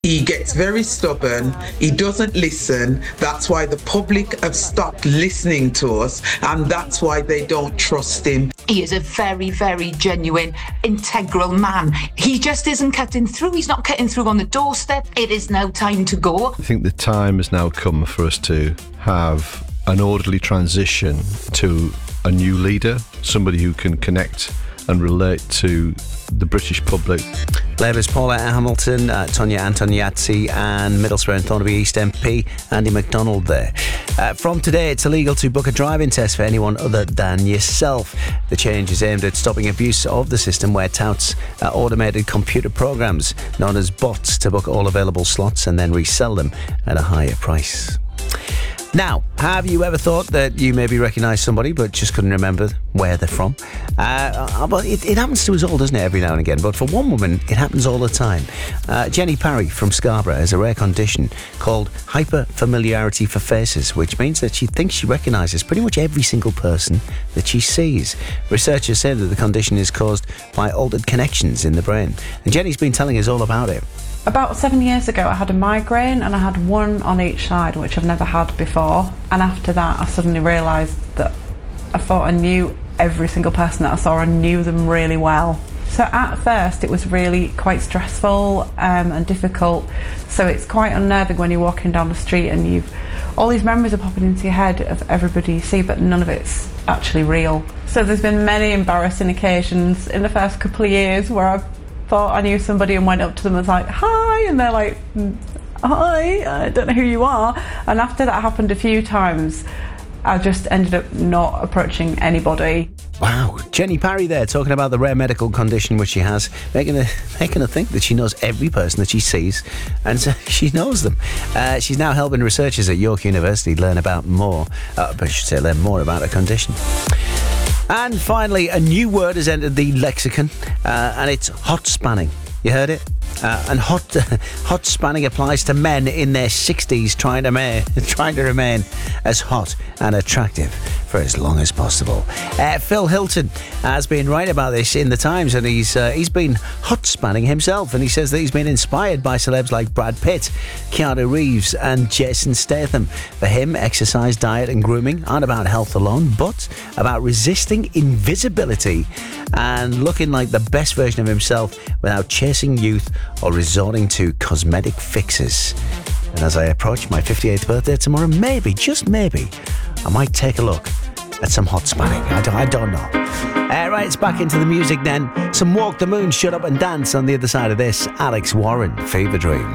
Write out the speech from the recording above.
He gets very stubborn. He doesn't listen. That's why the public have stopped listening to us, and that's why they don't trust him. He is a very, very genuine, integral man. He just isn't cutting through. He's not cutting through on the doorstep. It is now time to go. I think the time has now come for us to have an orderly transition to a new leader, somebody who can connect and relate to the British public. Labour's Paula Hamilton, Tonya Antoniazzi and Middlesbrough and Thornaby East MP Andy MacDonald there. From today, it's illegal to book a driving test for anyone other than yourself. The change is aimed at stopping abuse of the system, where touts automated computer programs known as bots to book all available slots and then resell them at a higher price. Now, have you ever thought that you maybe recognised somebody but just couldn't remember where they're from? But it happens to us all, doesn't it, every now and again? But for one woman, it happens all the time. Jenny Parry from Scarborough has a rare condition called hyperfamiliarity for faces, which means that she thinks she recognises pretty much every single person that she sees. Researchers say that the condition is caused by altered connections in the brain. And Jenny's been telling us all about it. About 7 years ago, I had a migraine and I had one on each side, which I've never had before. And after that, I suddenly realised that I thought I knew every single person that I saw. I knew them really well. So at first, it was really quite stressful and difficult. So it's quite unnerving when you're walking down the street and all these memories are popping into your head of everybody you see, but none of it's actually real. So there's been many embarrassing occasions in the first couple of years where I've thought I knew somebody and went up to them and was like, hi, and they're like, hi, I don't know who you are. And after that happened a few times, I just ended up not approaching anybody. Wow, Jenny Parry there talking about the rare medical condition which she has, making her think that she knows every person that she sees, and she knows them. She's now helping researchers at York University learn more about her condition. And finally, a new word has entered the lexicon, and it's hot spanning. You heard it? And hot spanning applies to men in their 60s trying to remain as hot and attractive for as long as possible. Phil Hilton has been writing about this in the Times, and he's been hot spanning himself, and he says that he's been inspired by celebs like Brad Pitt, Keanu Reeves and Jason Statham. For him, exercise, diet and grooming aren't about health alone, but about resisting invisibility and looking like the best version of himself without chasing youth or resorting to cosmetic fixes. And as I approach my 58th birthday tomorrow, maybe, just maybe, I might take a look at some hot spanning. I don't know. Right, it's back into the music then. Some Walk the Moon, Shut Up and Dance on the other side of this. Alex Warren, Fever Dream.